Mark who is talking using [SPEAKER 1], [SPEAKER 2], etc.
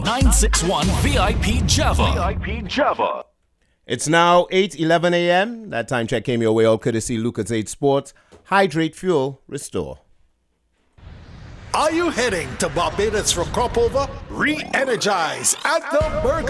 [SPEAKER 1] 961 VIP Java. VIP Java.
[SPEAKER 2] It's now 8:11 a.m. That time check came your way all courtesy Lucas 8 Sports. Hydrate, fuel, restore.
[SPEAKER 3] Are you heading to Barbados for crop over? Re-energize at the Burger